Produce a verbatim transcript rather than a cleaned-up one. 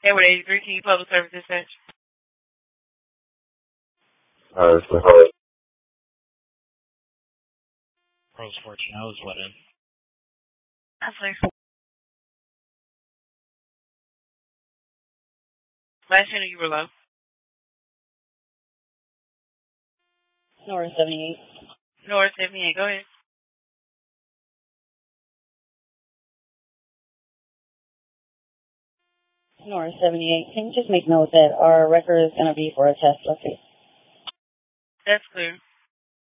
Hayward eighty-three, can you public service dispatch? Alright, so. Alright. Rose fourteen, I was let in. That's clear. Last channel you were low. North seventy-eight. North seventy-eight, go ahead. North seventy-eight. Can you just make note that our record is going to be for a test? Let's see. That's clear.